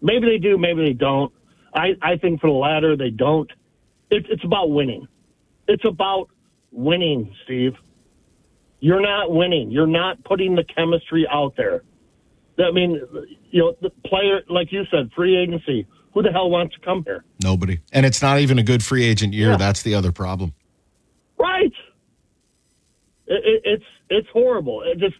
Maybe they do, maybe they don't. I think for the latter, they don't. It's about winning. It's about winning, Steve. You're not winning. You're not putting the chemistry out there. I mean, the player, like you said, free agency. Who the hell wants to come here? Nobody. And it's not even a good free agent year. Yeah. That's the other problem. Right. It's horrible. It just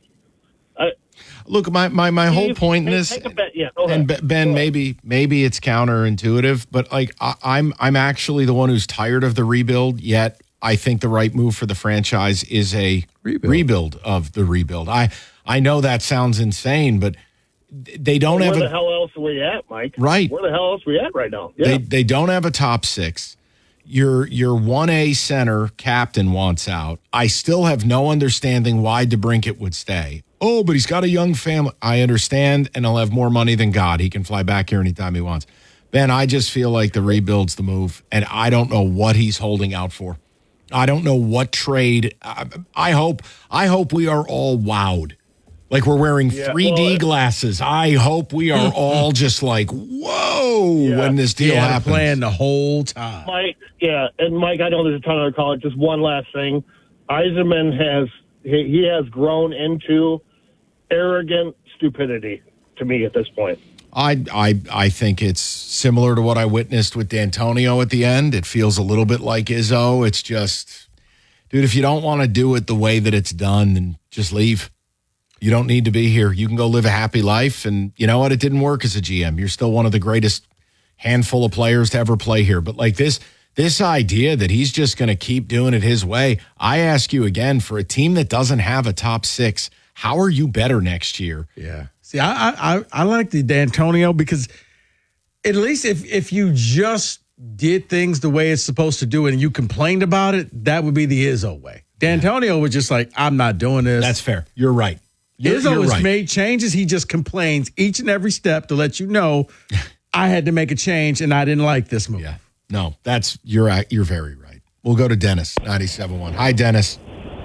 look. My whole point in this, and Ben, maybe it's counterintuitive, but like I'm actually the one who's tired of the rebuild. Yet I think the right move for the franchise is a rebuild of the rebuild. I know that sounds insane, but they don't have. Where the hell else are we at, Mike? Right. Where the hell else are we at right now? Yeah. They don't have a top six. Your 1A center captain wants out. I still have no understanding why DeBrincat would stay. Oh, but he's got a young family. I understand, and he'll have more money than God. He can fly back here anytime he wants. Ben, I just feel like the rebuild's the move, and I don't know what he's holding out for. I don't know what trade. I hope we are all wowed. Like we're wearing 3D glasses. I hope we are all just like, whoa, when this deal happens. Playing the whole time. Mike, and Mike, I know there's a ton of call it. Just one last thing. Yzerman has grown into arrogant stupidity to me at this point. I think it's similar to what I witnessed with D'Antonio at the end. It feels a little bit like Izzo. It's just, dude, if you don't want to do it the way that it's done, then just leave. You don't need to be here. You can go live a happy life. And you know what? It didn't work as a GM. You're still one of the greatest handful of players to ever play here. But like this idea that he's just going to keep doing it his way, I ask you again, for a team that doesn't have a top six, how are you better next year? Yeah. See, I like the D'Antonio because at least if you just did things the way it's supposed to do and you complained about it, that would be the Izzo way. D'Antonio was just like, I'm not doing this. That's fair. You're right. Izzo has made changes. He just complains each and every step to let you know I had to make a change and I didn't like this move. Yeah. No, you're very right. We'll go to Dennis, 97.1. Hi, Dennis.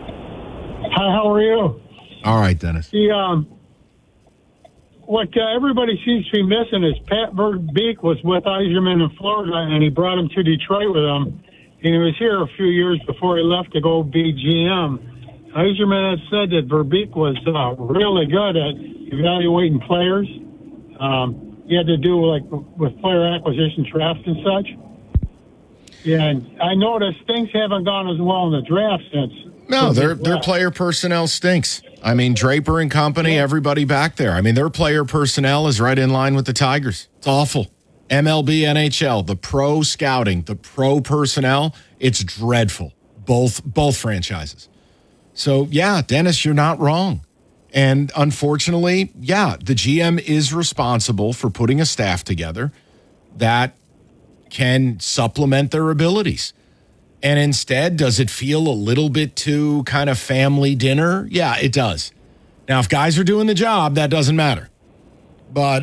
Hi, how are you? All right, Dennis. What everybody seems to be missing is Pat Verbeek was with Yzerman in Florida, and he brought him to Detroit with him. And he was here a few years before he left to go be GM. Yzerman had said that Verbeek was really good at evaluating players. He had to do like with player acquisition, draft, and such. Yeah, and I noticed things haven't gone as well in the draft since. No, their player personnel stinks. I mean, Draper and company, everybody back there. I mean, their player personnel is right in line with the Tigers. It's awful. MLB, NHL, the pro scouting, the pro personnel, it's dreadful. Both franchises. So, yeah, Dennis, you're not wrong. And unfortunately, the GM is responsible for putting a staff together that can supplement their abilities. And instead, does it feel a little bit too kind of family dinner? Yeah, it does. Now, if guys are doing the job, that doesn't matter. But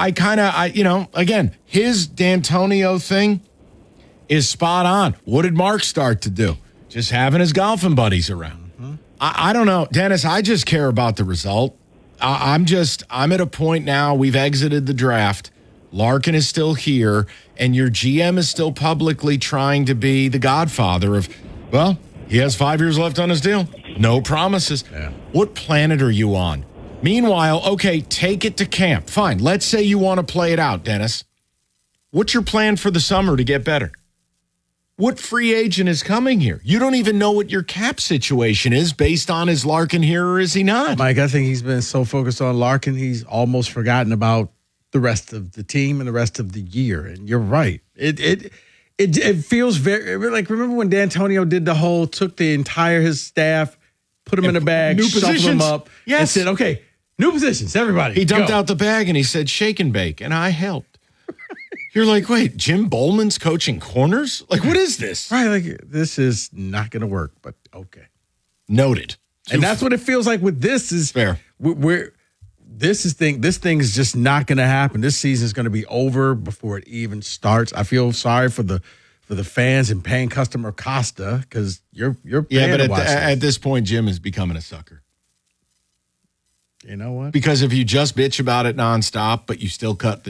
again, his D'Antonio thing is spot on. What did Mark start to do? Just having his golfing buddies around. Mm-hmm. I don't know. Dennis, I just care about the result. I'm at a point now, we've exited the draft. Larkin is still here, and your GM is still publicly trying to be the godfather of, well, he has 5 years left on his deal. No promises. Yeah. What planet are you on? Meanwhile, okay, take it to camp. Fine. Let's say you want to play it out, Dennis. What's your plan for the summer to get better? What free agent is coming here? You don't even know what your cap situation is based on is Larkin here or is he not? Mike, I think he's been so focused on Larkin, he's almost forgotten about the rest of the team and the rest of the year. And you're right. It feels very like, remember when D'Antonio did took his staff, put them in a bag, shuffled them up, and said, okay, new positions, everybody. He dumped out the bag and he said, shake and bake, and I helped. You're like, wait, Jim Bowman's coaching corners? Like, what is this? Right, like, this is not going to work, but okay. Noted. And that's what it feels like with this is fair. This thing is just not going to happen. This season is going to be over before it even starts. I feel sorry for the fans and paying customer Costa because you're paying to watch at this point, Jim is becoming a sucker. You know what? Because if you just bitch about it nonstop, but you still cut the